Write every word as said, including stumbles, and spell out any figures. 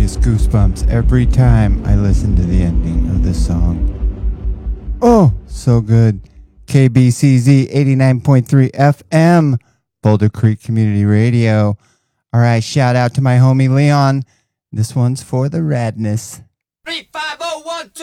serious goosebumps every time I listen to the ending of this song. Oh, so good. K B C Z eighty-nine point three F M, Boulder Creek Community Radio. All right, shout out to my homie Leon. This one's for the radness. Three, five, oh, one, two.